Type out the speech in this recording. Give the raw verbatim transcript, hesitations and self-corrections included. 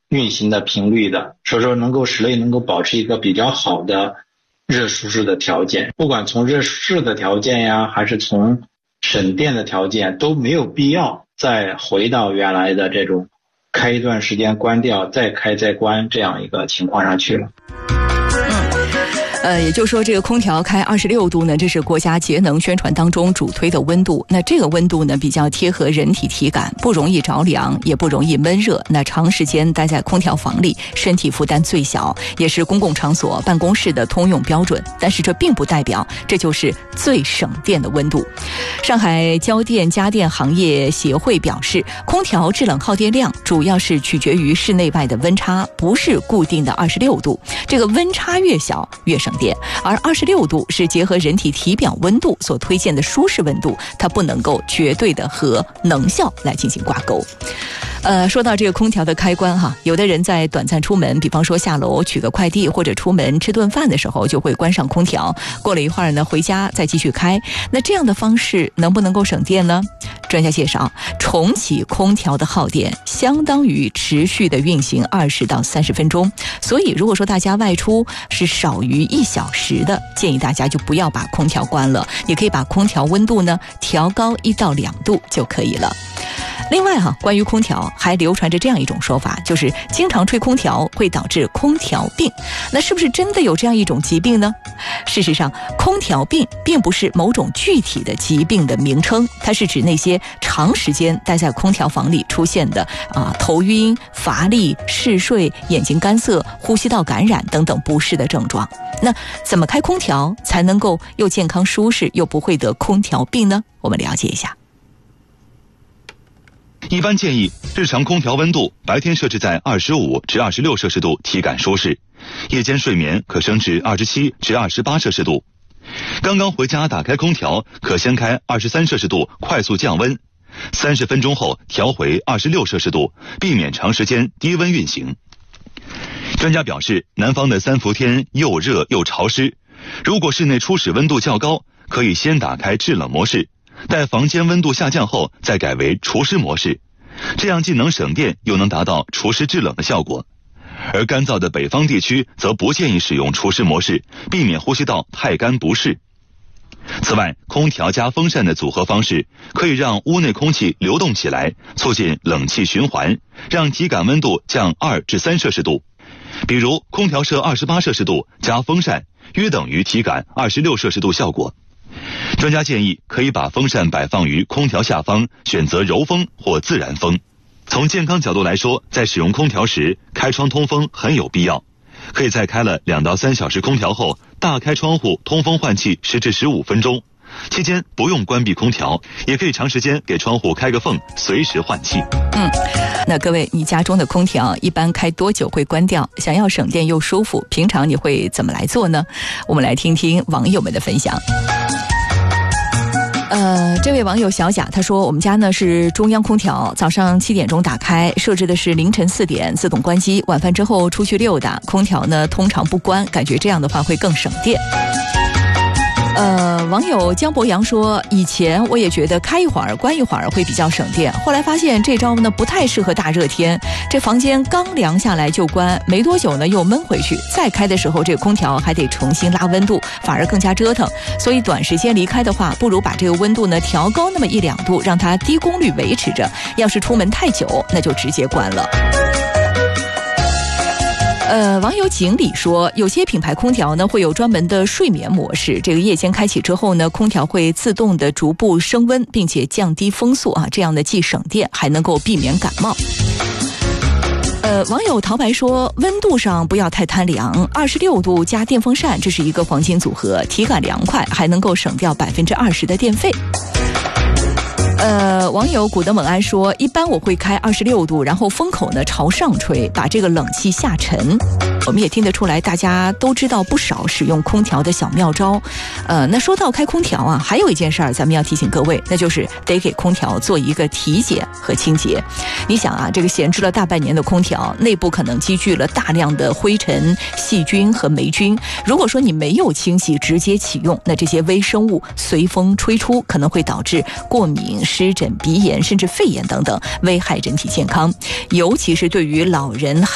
运行的频率的，所以说能够室内能够保持一个比较好的热舒适的条件。不管从热舒适的条件呀，还是从省电的条件，都没有必要再回到原来的这种开一段时间关掉再开再关这样一个情况上去了。 呃，也就是说，这个空调开二十六度呢，这是国家节能宣传当中主推的温度。那这个温度呢，比较贴合人体体感，不容易着凉，也不容易闷热。那长时间待在空调房里，身体负担最小，也是公共场所、办公室的通用标准。但是这并不代表这就是最省电的温度。上海交电家电行业协会表示，空调制冷耗电量主要是取决于室内外的温差，不是固定的二十六度。这个温差越小越省电，而二十六度是结合人体体表温度所推荐的舒适温度，它不能够绝对的和能效来进行挂钩。呃，说到这个空调的开关哈，有的人在短暂出门，比方说下楼取个快递或者出门吃顿饭的时候，就会关上空调，过了一会儿呢，回家再继续开。那这样的方式能不能够省电呢？专家介绍，重启空调的耗电相当于持续的运行二十到三十分钟，所以如果说大家外出是少于一小时的，建议大家就不要把空调关了，也可以把空调温度呢调高一到两度就可以了。另外哈、啊，关于空调还流传着这样一种说法，就是经常吹空调会导致空调病。那是不是真的有这样一种疾病呢？事实上，空调病并不是某种具体的疾病的名称，它是指那些长时间待在空调房里出现的啊头晕、乏力、嗜睡、眼睛干涩、呼吸道感染等等不适的症状。那怎么开空调才能够又健康舒适又不会得空调病呢？我们了解一下。 一般建议日常空调温度白天设置在二十五至二十六摄氏度，体感舒适；夜间睡眠可升至二十七至二十八摄氏度。刚刚回家打开空调，可先开二十三摄氏度快速降温，三十分钟后调回二十六摄氏度，避免长时间低温运行。专家表示，南方的三伏天又热又潮湿，如果室内初始温度较高，可以先打开制冷模式，待房间温度下降后再改为除湿模式，这样既能省电又能达到除湿制冷的效果。而干燥的北方地区则不建议使用除湿模式，避免呼吸道太干不适。此外，空调加风扇的组合方式可以让屋内空气流动起来，促进冷气循环，让体感温度降二至三摄氏度。比如空调设二十八摄氏度加风扇，约等于体感二十六摄氏度效果。专家建议可以把风扇摆放于空调下方，选择柔风或自然风。从健康角度来说，在使用空调时，开窗通风很有必要。可以在开了两到三小时空调后，大开窗户通风换气十至十五分钟，期间不用关闭空调，也可以长时间给窗户开个缝，随时换气。 嗯，那各位，你家中的空调一般开多久会关掉？想要省电又舒服，平常你会怎么来做呢？我们来听听网友们的分享。呃，这位网友小贾他说，我们家呢是中央空调，早上七点钟打开，设置的是凌晨四点自动关机，晚饭之后出去溜达，空调呢通常不关，感觉这样的话会更省电。呃，网友江博洋说，以前我也觉得开一会儿关一会儿会比较省电，后来发现这招呢不太适合大热天，这房间刚凉下来就关，没多久呢又闷回去，再开的时候这个空调还得重新拉温度，反而更加折腾。所以短时间离开的话，不如把这个温度呢调高那么一两度，让它低功率维持着，要是出门太久那就直接关了。呃，网友锦鲤说，有些品牌空调呢会有专门的睡眠模式，这个夜间开启之后呢，空调会自动的逐步升温，并且降低风速啊，这样的既省电还能够避免感冒。呃，网友陶白说，温度上不要太贪凉，二十六度加电风扇，这是一个黄金组合，体感凉快，还能够省掉百分之二十的电费。呃，网友古德猛安说，一般我会开二十六度，然后风口呢朝上吹，把这个冷气下沉。我们也听得出来，大家都知道不少使用空调的小妙招。呃，那说到开空调啊，还有一件事儿咱们要提醒各位，那就是得给空调做一个体检和清洁。你想啊，这个闲置了大半年的空调，内部可能积聚了大量的灰尘、细菌和霉菌。如果说你没有清洗，直接启用，那这些微生物随风吹出，可能会导致过敏、湿疹、鼻炎甚至肺炎等等，危害人体健康。尤其是对于老人